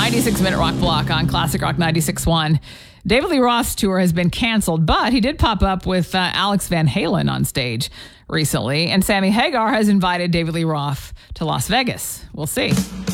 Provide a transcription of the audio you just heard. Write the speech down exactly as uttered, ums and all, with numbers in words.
ninety-six minute rock block on Classic Rock ninety-six point one. David Lee Roth's tour has been canceled, but he did pop up with uh, Alex Van Halen on stage recently, and Sammy Hagar has invited David Lee Roth to Las Vegas. We'll see.